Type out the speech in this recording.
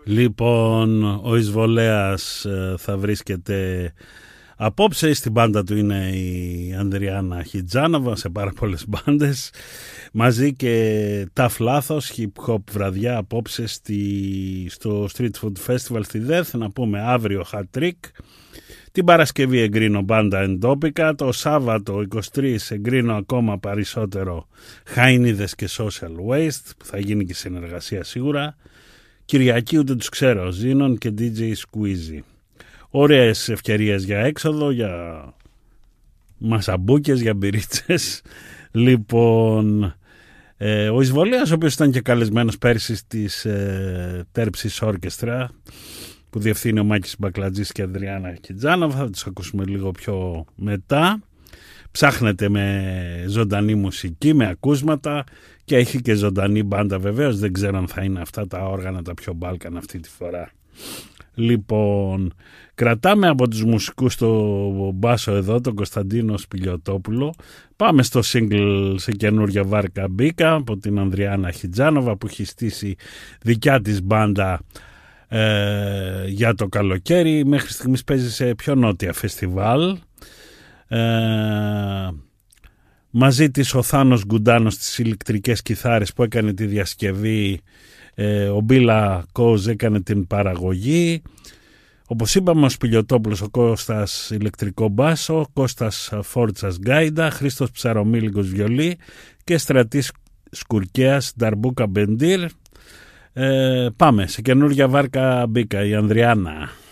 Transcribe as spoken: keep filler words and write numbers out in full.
Λοιπόν, ο Εισβολέας θα βρίσκεται απόψε, στην μπάντα του είναι η Ανδριάννα Χιτζάνοβα, σε πάρα πολλές μπάντες, μαζί και Tough Λάθος, hip hop βραδιά απόψε στη, στο Street Food Festival στη ΔΕΘ. Να πούμε αύριο Hat Trick, την Παρασκευή εγκρίνω μπάντα Εντόπικα, το Σάββατο είκοσι τρία εγκρίνω ακόμα περισσότερο Χάινιδες και Social Waste, που θα γίνει και συνεργασία σίγουρα. Κυριακή ούτε τους ξέρω, Ζήνων και ντι τζέι Squeezy. Ωραίες ευκαιρίες για έξοδο, για μασαμπούκες, για μπυρίτσες. Λοιπόν, ε, ο Εισβολέας, ο οποίος ήταν και καλεσμένος πέρσι στις ε, Τέρψης Όρκεστρα, που διευθύνει ο Μάκης Μπακλατζής και Ανδριάννα Χιτζάνοβα, θα τους ακούσουμε λίγο πιο μετά. Ψάχνετε με ζωντανή μουσική, με ακούσματα, και έχει και ζωντανή μπάντα βεβαίως. Δεν ξέρω αν θα είναι αυτά τα όργανα τα πιο μπάλκαν αυτή τη φορά. Λοιπόν, κρατάμε από τους μουσικούς το μπάσο εδώ, τον Κωνσταντίνο Σπηλιωτόπουλο. Πάμε στο single «Σε καινούρια βάρκα μπήκα» από την Ανδριάννα Χιτζάνοβα, που έχει στήσει δικιά της μπάντα ε, για το καλοκαίρι. Μέχρι στιγμής παίζει σε πιο νότια φεστιβάλ. Ε, μαζί της ο Θάνος Γκουντάνος στις ηλεκτρικές κιθάρες, που έκανε τη διασκευή. ε, ο Μπίλα Κόζ έκανε την παραγωγή. Όπως είπαμε, ο Σπηλιωτόπουλος, ο Κώστας ηλεκτρικό μπάσο, Κώστας Φόρτσας γκάιντα, Χρήστος Ψαρομίλικος βιολί και Στρατής Σκουρκέας νταρμπούκα μπεντήρ. ε, Πάμε, σε καινούρια βάρκα μπήκα, η Ανδριάννα.